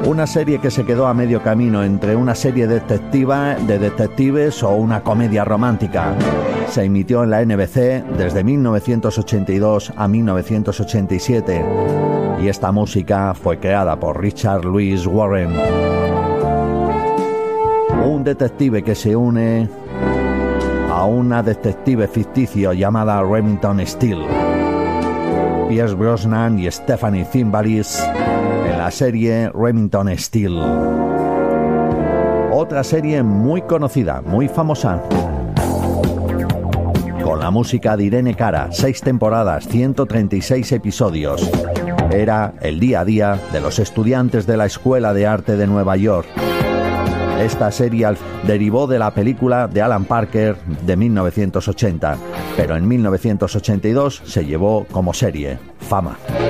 Una serie que se quedó a medio camino entre una serie detectiva de detectives o una comedia romántica. Se emitió en la NBC desde 1982 a 1987 y esta música fue creada por Richard Louis Warren. Un detective que se une a una detective ficticio llamada Remington Steele. Pierce Brosnan y Stephanie Zimbalist en la serie Remington Steele. Otra serie muy conocida, muy famosa, con la música de Irene Cara, 6 temporadas, 136 episodios. Era el día a día de los estudiantes de la Escuela de Arte de Nueva York. Esta serie derivó de la película de Alan Parker de 1980, pero en 1982 se llevó como serie fama.